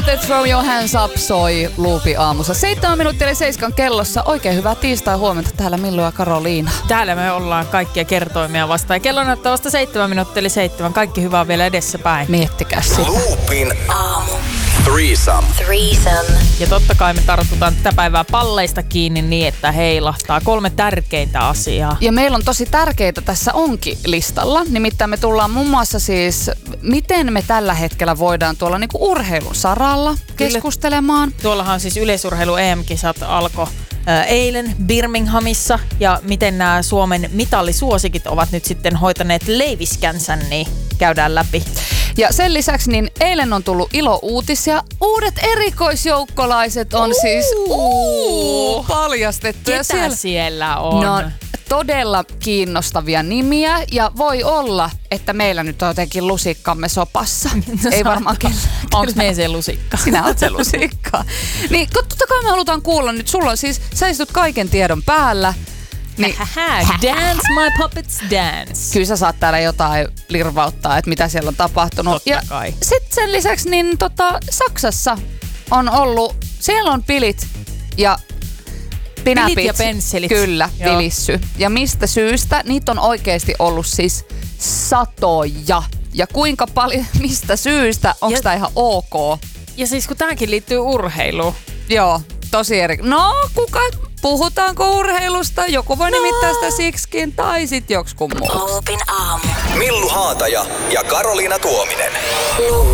Let Throw Your Hands Up soi Loopin aamussa. 7 minuuttia eli 7 kellossa. Oikein hyvää tiistai huomenta täällä Millu ja Karoliina. Täällä me ollaan kaikkia kertoimia vastaan. Ja kello näyttää vasta 7 minuuttia eli 7. Kaikki hyvää vielä edessäpäin. Miettikää sitä. Loopin aamu. Threesome. Ja totta kai me tartutaan tätä päivää palleista kiinni niin, että heilahtaa 3 tärkeintä asiaa. Ja meillä on tosi tärkeitä tässä onkin listalla. Nimittäin me tullaan muun muassa siis, miten me tällä hetkellä voidaan tuolla niinku urheilun saralla keskustelemaan. Tuollahan siis yleisurheilu EM-kisat alkoi eilen Birminghamissa. Ja miten nämä Suomen mitallisuosikit ovat nyt sitten hoitaneet leiviskänsä, niin käydään läpi. Ja sen lisäksi niin eilen on tullut ilouutisia. Uudet erikoisjoukkolaiset on siis paljastettu. Ketä siellä on? No, todella kiinnostavia nimiä ja voi olla, että meillä nyt on jotenkin lusikkamme sopassa. Ei varmaan kellään. Onks me se lusikka? Sinä oot se lusikka. Niin, totta kai me halutaan kuulla nyt. Sulla on siis, sä istut kaiken tiedon päällä. Niin, dance my puppets dance. Kyllä sä saat täällä jotain lirvauttaa, että mitä siellä on tapahtunut. Totta ja kai. Sitten sen lisäksi niin Saksassa on ollut, siellä on pilit ja pinäpit. Pilit ja pensselit. Kyllä, Joo. vilissy. Ja mistä syystä? Niitä on oikeasti ollut siis satoja. Ja kuinka paljon, mistä syystä? Onko tää ihan ok? Ja siis kun tääkin liittyy urheiluun. Joo, tosi eri. No, puhutaanko urheilusta? Joku voi nimittää sitä siksikin tai sit joksikun muuksi. Loopin aamu. Millu Haataja ja Karoliina Tuominen.